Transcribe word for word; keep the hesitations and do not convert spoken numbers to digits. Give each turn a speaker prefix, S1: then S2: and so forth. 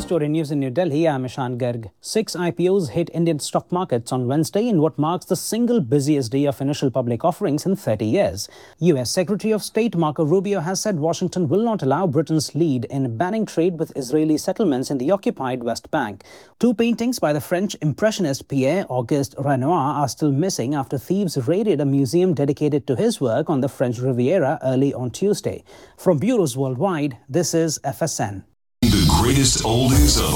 S1: Story News in New Delhi. I'm Ishan Garg. Six I P Os hit Indian stock markets on Wednesday in what marks the single busiest day of initial public offerings in thirty years. U S Secretary of State Marco Rubio has said Washington will not allow Britain's lead in banning trade with Israeli settlements in the occupied West Bank. Two paintings by the French impressionist Pierre-Auguste Renoir are still missing after thieves raided a museum dedicated to his work on the French Riviera early on Tuesday. From bureaus worldwide, this is F S N.
S2: The greatest oldies of